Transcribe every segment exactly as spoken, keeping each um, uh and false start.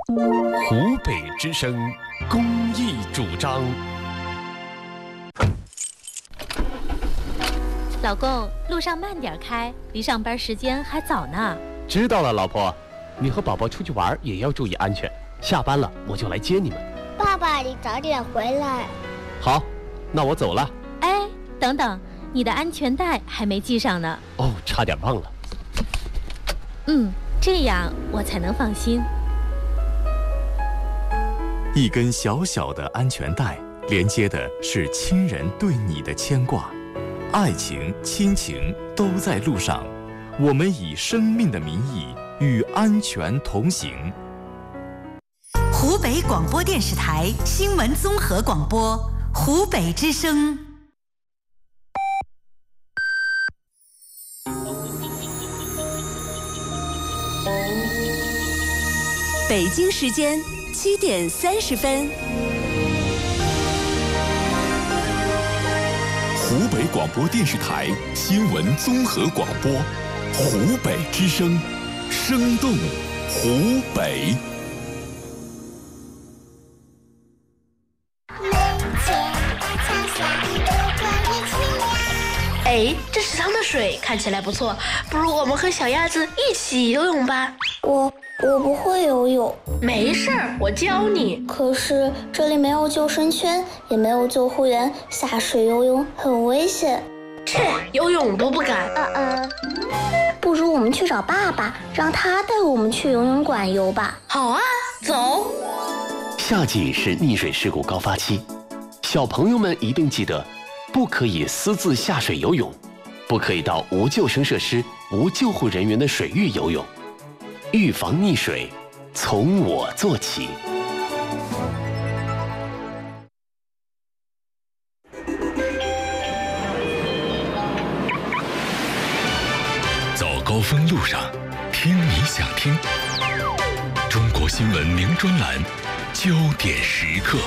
湖北之声公益主张。 老公，路上慢点开，离上班时间还早呢。 知道了，老婆，你和宝宝出去玩也要注意安全。下班了我就来接你们。 爸爸，你早点回来。 好，那我走了。 哎，等等，你的安全带还没系上呢。 哦，差点忘了。 嗯，这样我才能放心。 一根小小的安全带，连接的是亲人对你的牵挂。爱情、亲情都在路上，我们以生命的名义与安全同行。 湖北广播电视台新闻综合广播，湖北之声。北京时间七点三十分。 湖北广播电视台新闻综合广播，湖北之声，生动湖北。 哎，这池塘的水看起来不错，不如我们和小鸭子一起游泳吧。 我我不会游泳。 没事儿，我教你。 可是这里没有救生圈，也没有救护员，下水游泳很危险。 切，游泳都不敢。 嗯嗯，不如我们去找爸爸，让他带我们去游泳馆游吧。 好啊，走。 夏季是溺水事故高发期，小朋友们一定记得，不可以私自下水游泳，不可以到无救生设施、无救护人员的水域游泳。预防溺水，从我做起。 走高峰路上，听你想听。中国新闻名专栏，焦点时刻。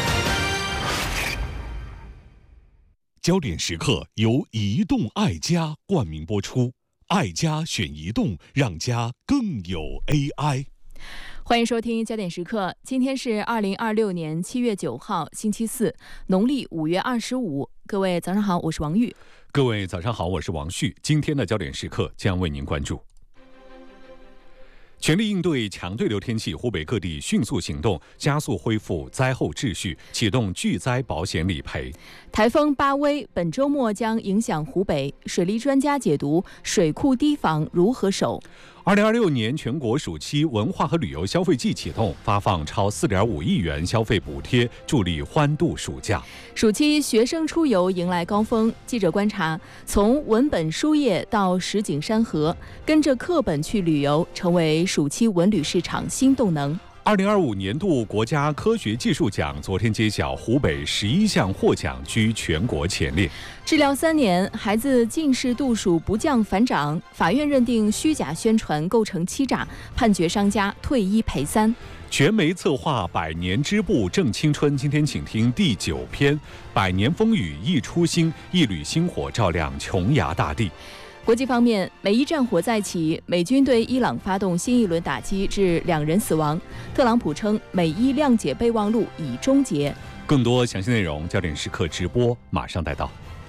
焦点时刻由移动爱家冠名播出。爱家选移动，让家更有 A I。 欢迎收听焦点时刻，今天是二零二六年七月九号星期四，农历五月二十五。各位早上好，我是王玉。 各位早上好，我是王旭。今天的焦点时刻将为您关注：全力应对强对流天气，湖北各地迅速行动，加速恢复灾后秩序，启动巨灾保险理赔。 台风巴威本周末将影响湖北，水利专家解读水库堤防如何守。 二零二六年全国暑期文化和旅游消费季启动，发放超四点五亿元消费补贴，助力欢度暑假。 暑期学生出游迎来高峰，记者观察，从文本书页到石景山河，跟着课本去旅游，成为暑期文旅市场新动能。 二零二五年度国家科学技术奖昨天揭晓，湖北十一项获奖居全国前列。 治疗三年，孩子近视度数不降反涨，法院认定虚假宣传构成欺诈，判决商家退一赔三。 全媒策划百年织布正青春，今天请听第九篇：百年风雨一初心，一缕星火照亮琼崖大地。 国际方面，美伊战火再起，美军对伊朗发动新一轮打击，致两人死亡。特朗普称美伊谅解备忘录已终结。 更多详细内容，焦点时刻直播马上带到。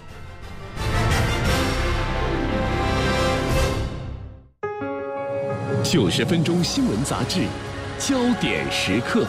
九十分钟新闻杂志，焦点时刻。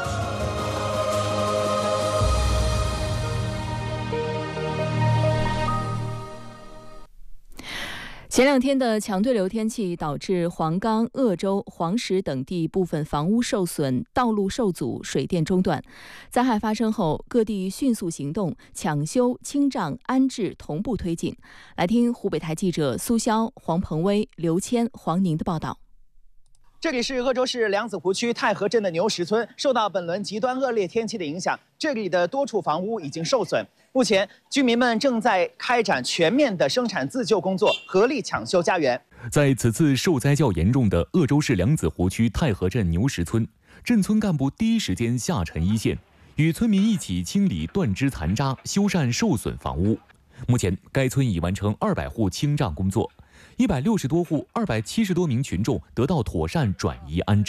前两天的强对流天气导致黄冈、鄂州、黄石等地部分房屋受损，道路受阻，水电中断。灾害发生后，各地迅速行动，抢修、清障、安置同步推进。来听湖北台记者苏潇、黄鹏威、刘谦、黄宁的报道。 这里是鄂州市梁子湖区太河镇的牛石村，受到本轮极端恶劣天气的影响，这里的多处房屋已经受损。目前，居民们正在开展全面的生产自救工作，合力抢修家园。 在此次受灾较严重的鄂州市梁子湖区太河镇牛石村，镇村干部第一时间下沉一线，与村民一起清理断枝残渣，修缮受损房屋。目前，该村已完成二百户清障工作。一百六十多户、二百七十多名群众得到妥善转移安置。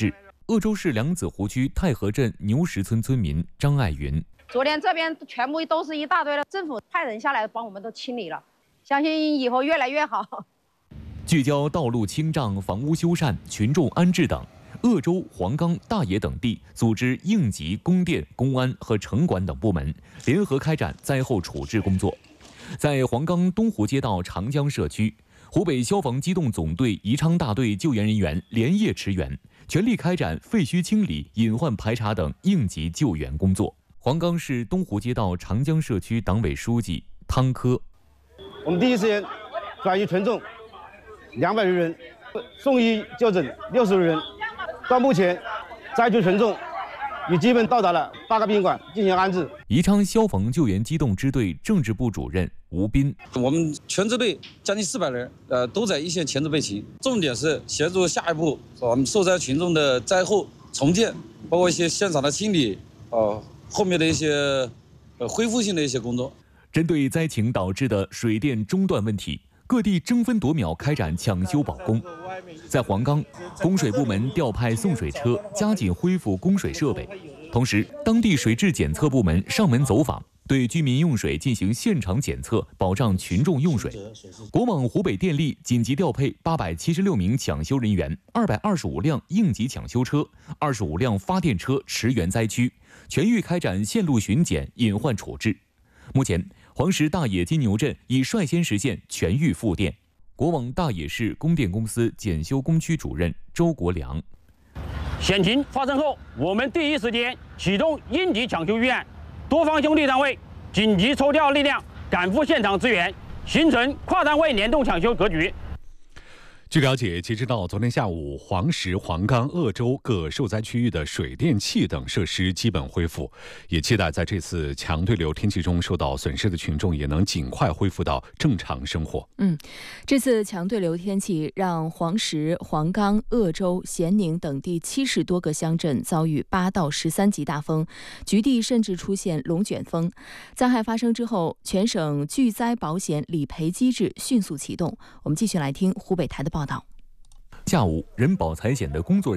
鄂州市梁子湖区太河镇牛石村村民张爱云： 昨天这边全部都是一大堆的，政府派人下来帮我们都清理了，相信以后越来越好。 聚焦道路清障、房屋修缮、群众安置等，鄂州、黄冈、大冶等地组织应急、供电、公安和城管等部门联合开展灾后处置工作。在黄冈东湖街道长江社区，湖北消防机动总队宜昌大队救援人员连夜驰援，全力开展废墟清理、隐患排查等应急救援工作。黄冈市东湖街道长江社区党委书记汤科： 我们第一时间转移群众两百余人，送医就诊六十人。到目前，灾区群众已基本到达了八个宾馆进行安置。 宜昌消防救援机动支队政治部主任吴斌： 我们全支队将近四百人，呃，都在一线前置备勤，重点是协助下一步我们受灾群众的灾后重建，包括一些现场的清理，呃，后面的一些呃恢复性的一些工作。 针对灾情导致的水电中断问题，各地争分夺秒开展抢修保供。在黄冈，供水部门调派送水车，加紧恢复供水设备。同时，当地水质检测部门上门走访，对居民用水进行现场检测，保障群众用水。国网湖北电力紧急调配八百七十六名抢修人员，二百二十五辆应急抢修车，二十五辆发电车驰援灾区，全域开展线路巡检、隐患处置。目前，黄石大冶金牛镇已率先实现全域复电。国网大冶市供电公司检修工区主任周国良： 险情发生后，我们第一时间启动应急抢修预案，多方兄弟单位紧急抽调力量赶赴现场支援，形成跨单位联动抢修格局。 据了解，截止到昨天下午，黄石、黄冈、鄂州各受灾区域的水电气等设施基本恢复，也期待在这次强对流天气中受到损失的群众也能尽快恢复到正常生活。 嗯，这次强对流天气让黄石、黄冈、鄂州、咸宁等地七十多个乡镇遭遇八到十三级大风，局地甚至出现龙卷风。灾害发生之后，全省巨灾保险理赔机制迅速启动。我们继续来听湖北台的报道。 下午，人保财险的工作人员